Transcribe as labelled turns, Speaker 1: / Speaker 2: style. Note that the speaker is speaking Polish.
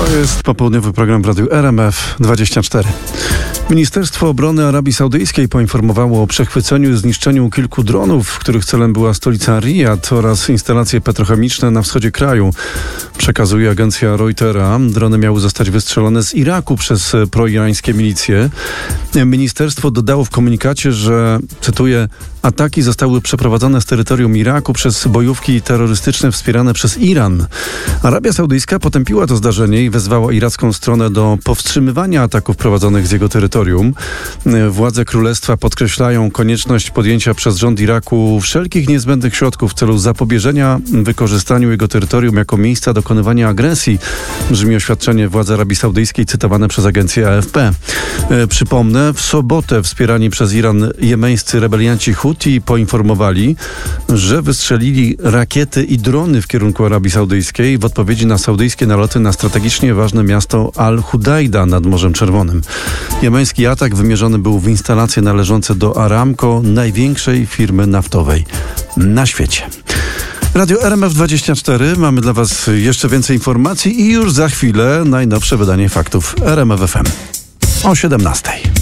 Speaker 1: To jest popołudniowy program w Radiu RMF24. Ministerstwo Obrony Arabii Saudyjskiej poinformowało o przechwyceniu i zniszczeniu kilku dronów, których celem była stolica Rijad oraz instalacje petrochemiczne na wschodzie kraju. Przekazuje agencja Reutera. Drony miały zostać wystrzelone z Iraku przez proirańskie milicje. Ministerstwo dodało w komunikacie, że, cytuję, ataki zostały przeprowadzone z terytorium Iraku przez bojówki terrorystyczne wspierane przez Iran. Arabia Saudyjska potępiła to zdarzenie i wezwała iracką stronę do powstrzymywania ataków prowadzonych z jego terytorium. Władze królestwa podkreślają konieczność podjęcia przez rząd Iraku wszelkich niezbędnych środków w celu zapobieżenia wykorzystaniu jego terytorium jako miejsca dokonywania agresji, brzmi oświadczenie władz Arabii Saudyjskiej cytowane przez agencję AFP. Przypomnę, w sobotę wspierani przez Iran jemeńscy rebelianci Huti poinformowali, że wystrzelili rakiety i drony w kierunku Arabii Saudyjskiej w odpowiedzi na saudyjskie naloty na strategicznie ważne miasto Al-Hudajda nad Morzem Czerwonym. Jemeński atak wymierzony był w instalacje należące do Aramco, największej firmy naftowej na świecie. Radio RMF24. Mamy dla Was jeszcze więcej informacji i już za chwilę najnowsze wydanie faktów RMF FM o 17:00.